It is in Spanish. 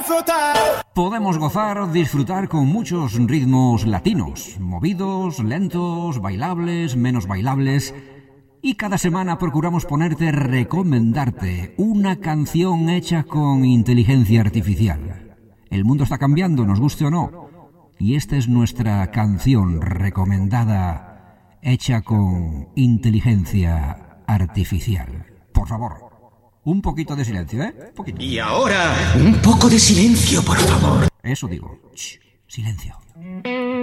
Podemos gozar, disfrutar con muchos ritmos latinos, movidos, lentos, bailables, menos bailables. Y cada semana procuramos recomendarte una canción hecha con inteligencia artificial. El mundo está cambiando, nos guste o no. Y esta es nuestra canción recomendada, hecha con inteligencia artificial. Por favor, un poquito de silencio, ¿eh? Poquito. Y ahora, un poco de silencio, por favor. Eso digo. Shh, silencio.